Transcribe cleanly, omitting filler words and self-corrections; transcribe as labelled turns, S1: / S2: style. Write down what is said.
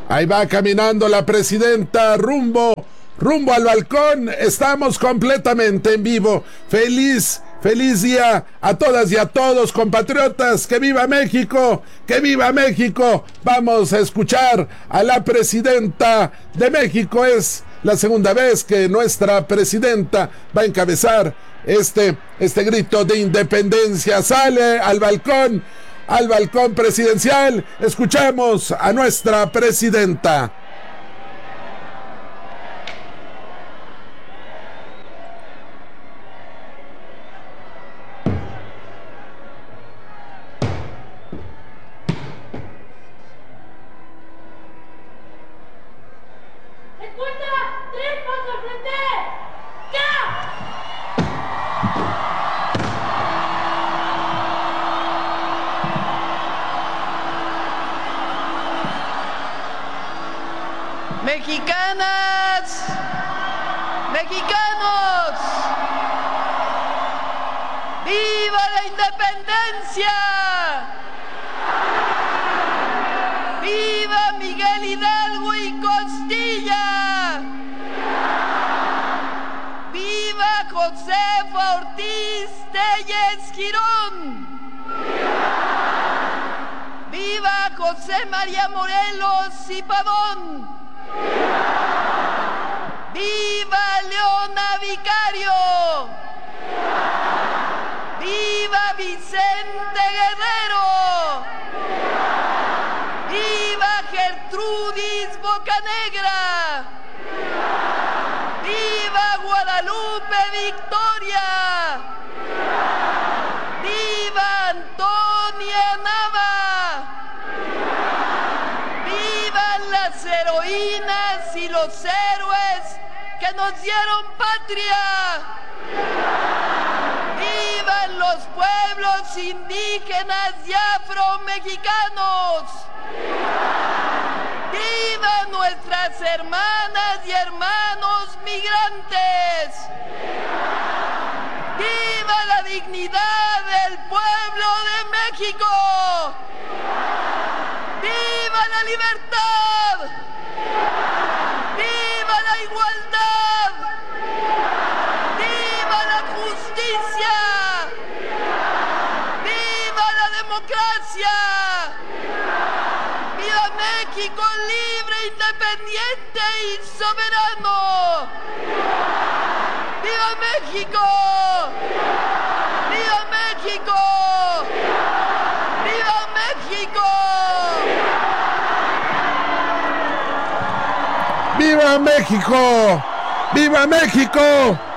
S1: Ahí va caminando la presidenta rumbo al balcón. Estamos completamente en vivo. Feliz día a todas y a todos, compatriotas. ¡Que viva México! ¡Que viva México! Vamos a escuchar a la presidenta de México. Es la segunda vez que nuestra presidenta va a encabezar este grito de independencia. Sale al balcón presidencial. Escuchemos a nuestra presidenta.
S2: Mexicanas, mexicanos, ¡viva la independencia! ¡Viva Miguel Hidalgo y Costilla! ¡Viva Josefa Ortiz Telles Girón! ¡Viva José María Morelos y Pavón! ¡Viva Leona Vicario! ¡Viva Vicente Guerrero! ¡Viva Gertrudis Bocanegra! ¡Viva Guadalupe Victoria! ¡Viva Antonia Nava! ¡Vivan las heroínas y los héroes que nos dieron patria! ¡Vivan los pueblos indígenas y afromexicanos! ¡Vivan nuestras hermanas y hermanos migrantes! ¡Viva la dignidad del pueblo de México! ¡Viva la libertad! ¡Viva la igualdad! ¡Viva la justicia! ¡Viva la democracia! ¡Viva México libre, independiente y soberano! ¡Viva México! ¡Viva México! ¡Viva México!
S1: ¡Viva México! ¡Viva México!